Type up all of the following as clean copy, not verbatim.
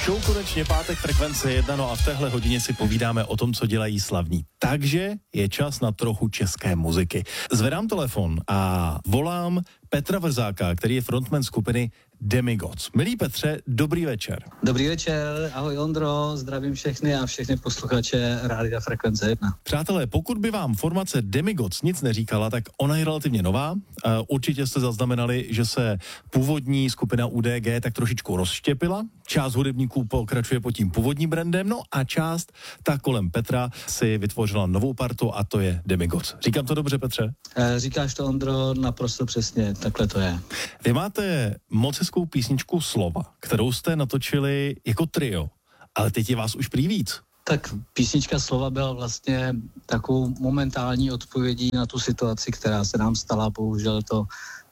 Show konečně pátek, Frekvence 1, no a v téhle hodině si povídáme o tom, co dělají slavní. Takže je čas na trochu české muziky. Zvedám telefon a volám Petra Vrzáka, který je frontman skupiny Demigods. Milý Petře, dobrý večer. Dobrý večer, ahoj Ondro, zdravím všechny a všechny posluchače Rádia Frekvence 1. Přátelé, pokud by vám formace Demigods nic neříkala, tak ona je relativně nová. Určitě jste zaznamenali, že se původní skupina UDG tak trošičku rozštěpila. Část hudebníků pokračuje pod tím původním brandem, no a část, ta kolem Petra, si vytvořila novou partu a to je Demigods. Říkám to dobře, Petře? Říkáš to, Ondro, naprosto přesně, takhle to je. Vy máte moc hezkou písničku Slova, kterou jste natočili jako trio, ale teď je vás už prý víc. Tak písnička Slova byla vlastně takovou momentální odpovědí na tu situaci, která se nám stala, bohužel to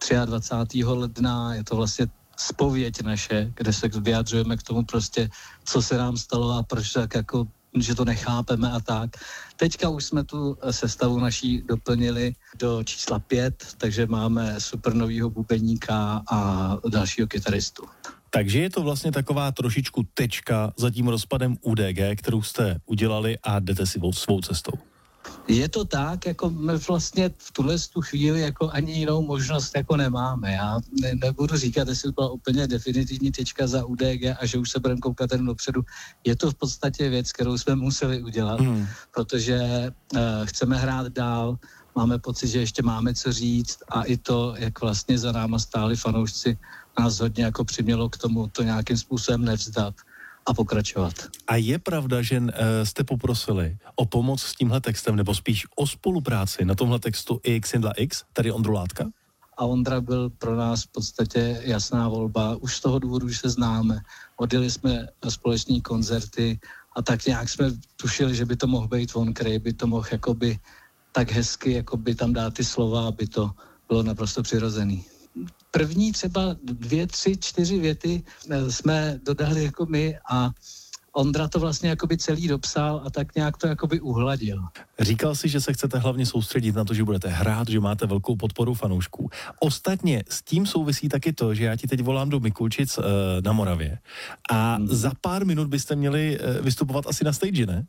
23. ledna, je to vlastně zpověď naše, kde se vyjadřujeme k tomu prostě, co se nám stalo a proč tak jako, že to nechápeme a tak. Teďka už jsme tu sestavu naší doplnili do čísla 5, takže máme super novýho bubeníka a dalšího kytaristu. Takže je to vlastně taková trošičku tečka za tím rozpadem UDG, kterou jste udělali a jdete si svou cestou. Je to tak, jako my vlastně v tuhle chvíli jako ani jinou možnost jako nemáme. Já nebudu říkat, jestli to byla úplně definitivní tečka za UDG a že už se budeme koukat jen dopředu. Je to v podstatě věc, kterou jsme museli udělat, protože chceme hrát dál, máme pocit, že ještě máme co říct a i to, jak vlastně za náma stáli fanoušci, nás hodně jako přimělo k tomu to nějakým způsobem nevzdat a pokračovat. A je pravda, že jste poprosili o pomoc s tímhle textem, nebo spíš o spolupráci na tomhle textu i Xindla X, tady Ondru Látka? A Ondra byl pro nás v podstatě jasná volba, už z toho důvodu, že se známe. Odjeli jsme na společní koncerty a tak nějak jsme tušili, že by to mohl být on, který by to mohl jakoby tak hezky jakoby tam dát ty slova, aby to bylo naprosto přirozený. První třeba 2, 3, 4 věty jsme dodali jako my a Ondra to vlastně jakoby celý dopsal a tak nějak to jakoby uhladil. Říkal si, že se chcete hlavně soustředit na to, že budete hrát, že máte velkou podporu fanoušků. Ostatně s tím souvisí taky to, že já ti teď volám do Mikulčic na Moravě a za pár minut byste měli vystupovat asi na stage, ne?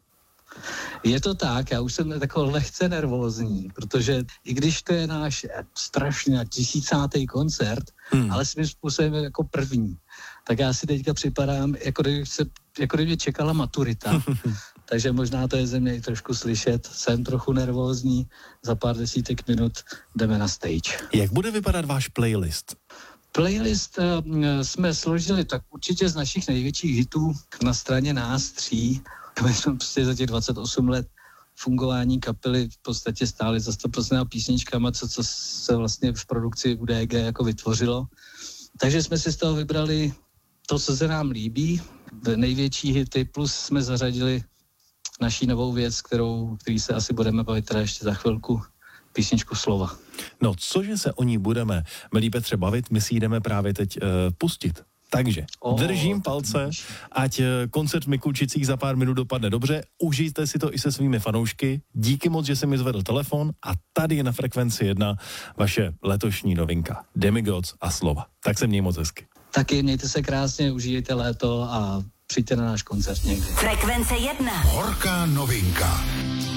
Je to tak, já už jsem takový lehce nervózní, protože i když to je náš strašně 1000. koncert, ale svým způsobem jako první, tak já si teďka připadám, jako kdyby mě čekala maturita. Takže možná to je ze mě i trošku slyšet, jsem trochu nervózní, za pár desítek minut jdeme na stage. Jak bude vypadat váš playlist? Playlist jsme složili tak určitě z našich největších hitů na straně nás 3. My jsme prostě za těch 28 let fungování kapely v podstatě stáli za 100% písničkama, co se vlastně v produkci UDG jako vytvořilo. Takže jsme si z toho vybrali to, co se nám líbí, největší hity, plus jsme zařadili naší novou věc, který se asi budeme bavit teda ještě za chvilku, písničku Slova. No, cože se o ní budeme, milí Petře, bavit, my si jdeme právě teď pustit. Takže držím palce, ať koncert v Mikulčicích za pár minut dopadne dobře, užijte si to i se svými fanoušky, díky moc, že jsi mi zvedl telefon a tady je na Frekvenci 1 vaše letošní novinka, Demigods a Slova. Tak se měj moc hezky. Taky mějte se krásně, užijte léto a přijďte na náš koncert někdy. Frekvence 1. Horká novinka.